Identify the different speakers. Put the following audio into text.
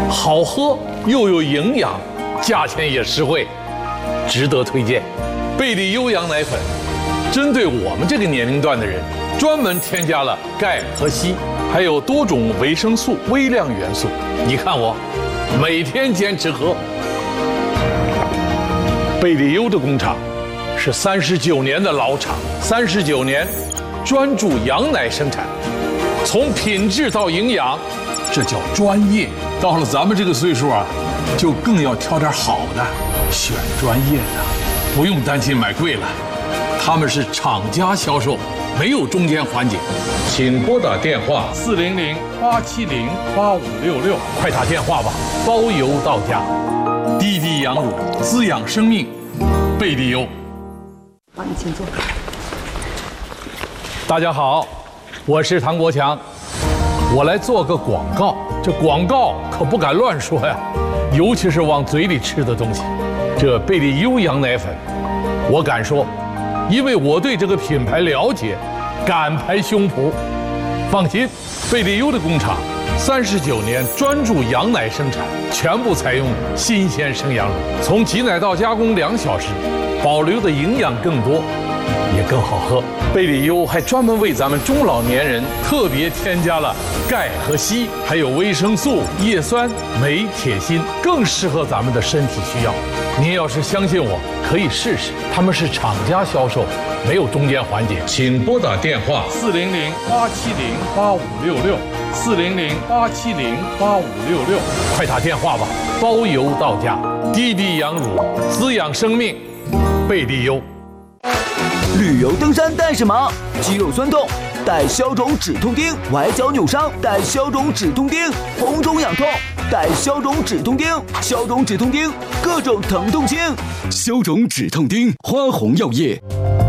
Speaker 1: 好喝又有营养，价钱也实惠，值得推荐。贝利优羊奶粉，针对我们这个年龄段的人，专门添加了钙和硒，还有多种维生素、微量元素。你看我，每天坚持喝。贝利优的工厂是39年的老厂，39年专注羊奶生产，从品质到营养，这叫专业。到了咱们这个岁数啊，就更要挑点好的，选专业的，不用担心买贵了。他们是厂家销售，没有中间环节。请拨打电话400-870-8566，快打电话吧，包邮到家。滴滴羊乳，滋养生命，贝利优。
Speaker 2: 好，你请坐。
Speaker 1: 大家好，我是唐国强，我来做个广告。这广告可不敢乱说呀，尤其是往嘴里吃的东西。这贝利优羊奶粉，我敢说，因为我对这个品牌了解，敢拍胸脯。放心，贝利优的工厂39年专注羊奶生产，全部采用新鲜生羊乳，从挤奶到加工2小时，保留的营养更多，也更好喝。贝利优还专门为咱们中老年人特别添加了钙和硒，还有维生素、叶酸、镁、铁、锌，更适合咱们的身体需要。您要是相信我，可以试试。他们是厂家销售，没有中间环节。请拨打电话400-870-8566，400-870-8566，快打电话吧，包邮到家。滴滴羊乳，滋养生命，贝利优。
Speaker 3: 旅游登山带什么？肌肉酸痛带消肿止痛钉，崴脚扭伤带消肿止痛钉，红肿痒痛带消肿止痛钉，消肿止痛钉各种疼痛轻。消肿止痛钉，花红药业。